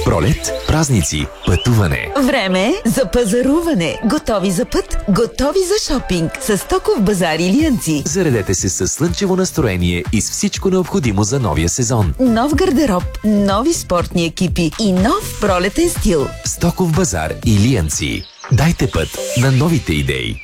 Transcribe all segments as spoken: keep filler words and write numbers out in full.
Пролет, празници, пътуване. Време за пазаруване. Готови за път, готови за шопинг. С Стоков базар Илиянци. Заредете се със слънчево настроение и с всичко необходимо за новия сезон. Нов гардероб, нови спортни екипи и нов пролетен стил. Стоков базар Илиянци. Дайте път на новите идеи.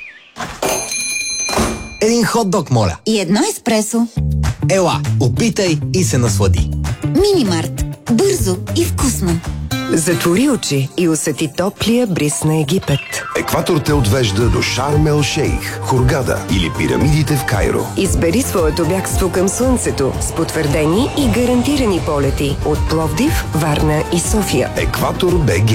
Един хот-дог, моля. И едно еспресо. Ела, опитай и се наслади. Минимарт. Бързо и вкусно. Затвори очи и усети топлия бриз на Египет. Екватор те отвежда до Шарм ел Шейх, Хургада или пирамидите в Кайро. Избери своето бягство към слънцето с потвърдени и гарантирани полети от Пловдив, Варна и София. Екватор БГ.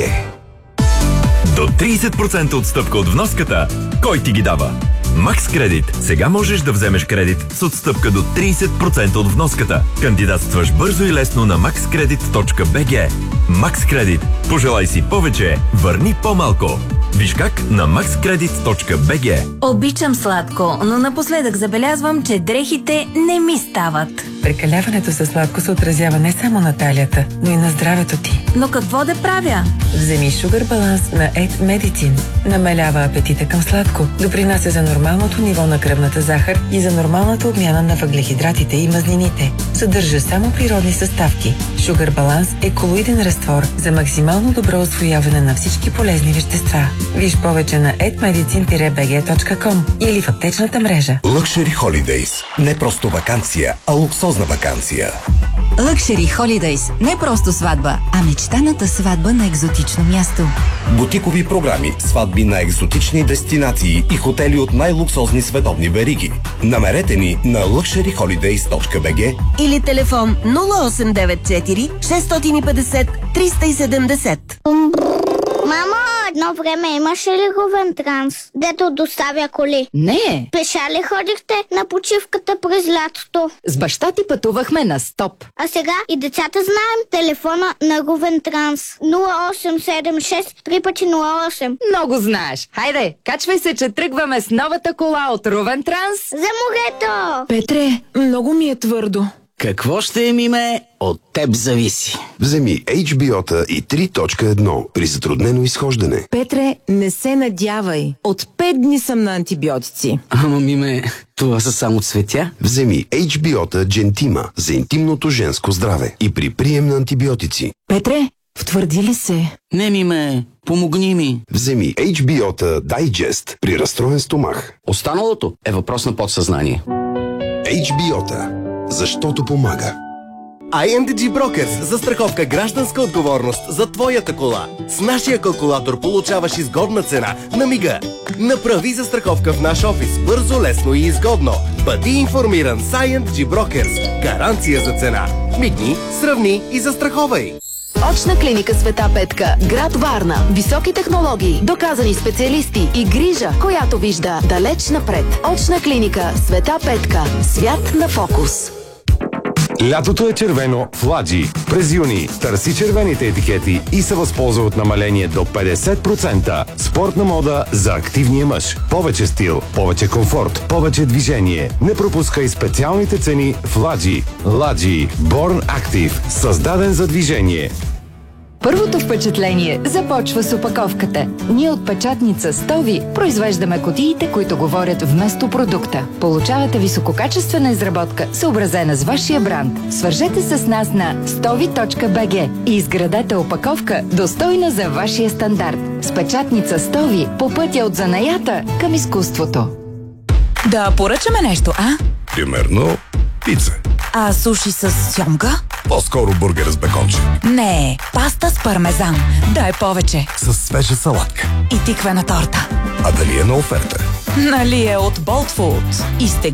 До трийсет процента отстъпка от вноската. Кой ти ги дава? Макс Кредит. Сега можеш да вземеш кредит с отстъпка до трийсет процента от вноската. Кандидатстваш бързо и лесно на макс кредит точка би джи. Макс Кредит. Пожелай си повече, върни по-малко. Виж как на макс кредит точка би джи. Обичам сладко, но напоследък забелязвам, че дрехите не ми стават. Прекаляването със сладко се отразява не само на талията, но и на здравето ти. Но какво да правя? Вземи Sugar Balance на Ед Medicine. Намалява апетита към сладко, допринася за нормалното ниво на кръвната захар и за нормалната обмяна на въглехидратите и мазнините. Съдържа само природни съставки. Sugar Balance е колоиден разтвор за максимално добро усвояване на всички полезни вещества. Виж повече на ед медицин би джи точка ком или в аптечната мрежа. Luxury Holidays. Не просто ваканция, а луксозна ваканция. Luxury Holidays. Не просто сватба, а мечтаната сватба на екзотично място. Бутикови програми, сватби на екзотични дестинации и хотели от най-луксозни световни вериги. Намерете ни на luxury holidays точка би джи Или телефон нула осем девет четири шест пет нощ триста и седемдесет. Мамо, едно време имаше ли Ровен Транс, дето доставя коли? Не. Пеша ли ходихте на почивката през лятото? С баща ти пътувахме на стоп. А сега и децата знаем телефона на Ровен Транс. нула осем седем шест три пъти нула осем. Много знаеш. Хайде, качвай се, че тръгваме с новата кола от Ровен Транс. За морето! Петре, много ми е твърдо. Какво ще им име, от теб зависи. Вземи Ейч Би О-та и три точка едно при затруднено изхождане. Петре, не се надявай. От пет дни съм на антибиотици. Ама миме, това са само цветя. Вземи Ейч Би О-та Джентима за интимното женско здраве и при прием на антибиотици. Петре, втвърди ли се? Не, миме, помогни ми. Вземи Ейч Би О-та Дайджест при разстроен стомах. Останалото е въпрос на подсъзнание. Ейч Би О-та. Защото помага. ай ен ди джи Brokers. Застраховка гражданска отговорност за твоята кола. С нашия калкулатор получаваш изгодна цена на мига. Направи застраховка в наш офис. Бързо, лесно и изгодно. Бъди информиран с ай ен ди джи Brokers. Гаранция за цена. Мигни, сравни и застраховай. Очна клиника Света Петка, град Варна. Високи технологии, доказани специалисти и грижа, която вижда далеч напред. Очна клиника Света Петка. Свят на фокус. Лятото е червено в Ладжи. През юни търси червените етикети и се възползва от намаление до петдесет процента. Спортна мода за активния мъж. Повече стил, повече комфорт, повече движение. Не пропускай специалните цени в Ладжи. Ладжи. Born Active. Създаден за движение. Първото впечатление започва с опаковката. Ние от печатница Стови произвеждаме кутиите, които говорят вместо продукта. Получавате висококачествена изработка, съобразена с вашия бранд. Свържете се с нас на стови точка би джи и изградете опаковка, достойна за вашия стандарт. С печатница Стови по пътя от занаята към изкуството. Да поръчаме нещо, а? Примерно пица. А суши с сьомга? По-скоро бургер с беконче. Не, паста с пармезан. Дай повече. С свежа салатка. И тиквена торта. А дали е на оферта? Нали е от Bolt Food. И сте